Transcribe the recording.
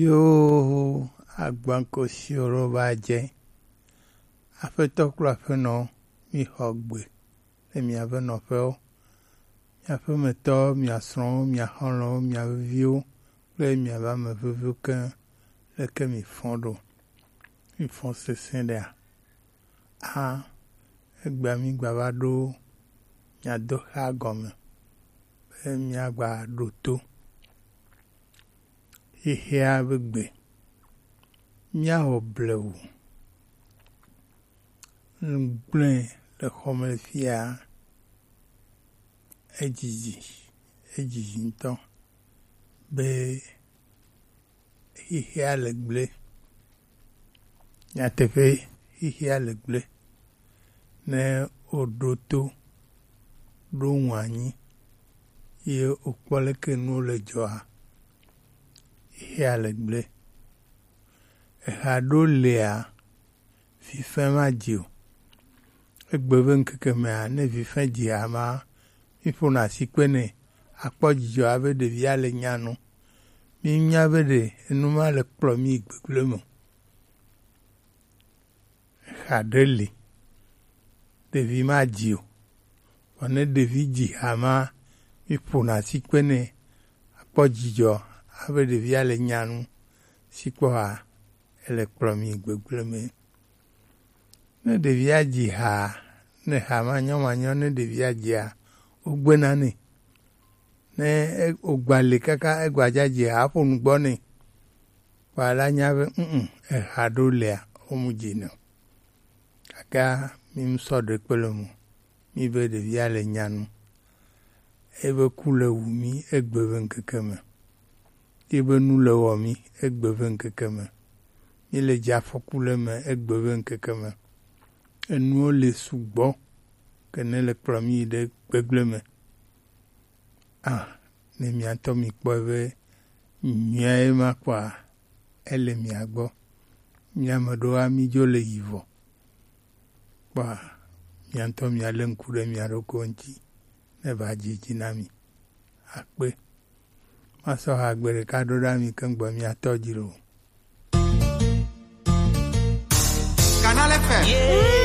Yo agbanko si oro ba je afeto kura fe no mi hogbe le mi ave no fe o mi afe me to mi asron mi aholo mi avio le mi ava me vuvu kan le ke mi fondo mi fon se sende a egba mi gba ba do mi ado ha gome e mi agba do to Ihia begbe mia oblewu ngble le xɔme fia edzidzi ŋutɔ be ihia le gble nyateƒe ihia le gble ne oɖo to ɖo ŋu anyi ye wokpɔ leke nuwo le dzɔa Ihia le gble eha ɖo lea fife ma dzi o egbe be ŋkeke mea ne fife dzia ma mi ƒona asikpe nɛ akpɔ dzidzɔ abe ɖevia le nya nu mi nya be ɖe enu ma le kplɔ mi gbegble me eha ɖe li ɖevi ma dzi o vɔ ne ɖevi dzi ha ma mi ƒona asikpe nɛ akpɔ dzidzɔ abe ɖevia le nya nu si kpɔa ele kplɔ mi gbegble me ne ɖevia dzi ha ne ha manyɔ ne ɖevia dzia wogbena nɛ ne wogba le kaka egba dzi ha ƒo nu gbɔ nɛ kpa la nya be eha ɖo lea wo mu dzi ne kaka mi sɔ ɖe kpele mo mi be ɖevia le nya nu ebe ku le wu mi egbe be ŋkeke me Ibe nu le wɔ mi egbe ve ŋkeke me mi le dze afɔku le me egbe ve ŋkeke me enuwo le sugbɔ ke ne le kplɔ mi ɖe gbegble me ne miatɔ mi kpɔ be nyuia ye ma kpɔa ele mia gbɔ miame ɖoa mi dzo le yivɔ kpɔa miatɔ miale ŋku ɖe mia ɖokui ŋuti ne va dzidzi na mi akpe Masɔ ha gbe ɖeka ɖo ɖa mi ke ŋgbɔ miatɔ dzi lo. Canal FM.